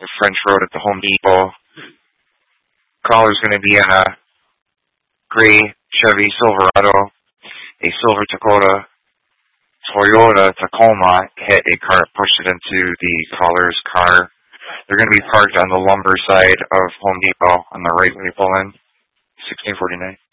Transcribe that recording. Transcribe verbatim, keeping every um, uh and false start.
the French Road at the Home Depot. Caller's going to be in a gray Chevy Silverado, a silver Dakota, Toyota Tacoma hit a cart, pushed it into the caller's car. They're going to be parked on the lumber side of Home Depot on the right when you pull in. sixteen forty-nine.